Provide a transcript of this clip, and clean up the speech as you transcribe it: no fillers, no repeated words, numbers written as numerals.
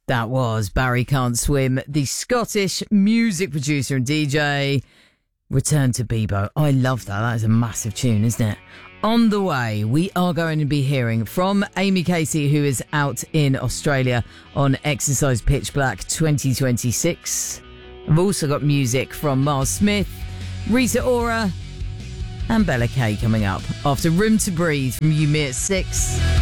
That was Barry Can't Swim, the Scottish music producer and DJ. Return to Bebo. I love that. That is a massive tune, isn't it? On the way, we are going to be hearing from Amy Casey, who is out in Australia on Exercise Pitch Black 2026. I've also got music from Miles Smith, Rita Ora, and Bella Kay coming up after Room to Breathe from You Me at 6.